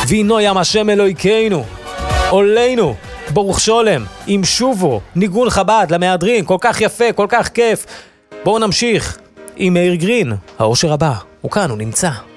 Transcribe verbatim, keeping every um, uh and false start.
וינו ים השם אלוהינו, עולנו, ברוך שולם, עם שובו, ניגון חב"ד למהדרין, כל כך יפה, כל כך כיף. בואו נמשיך עם מאיר גרין, האושר הבא, הוא כאן, הוא נמצא.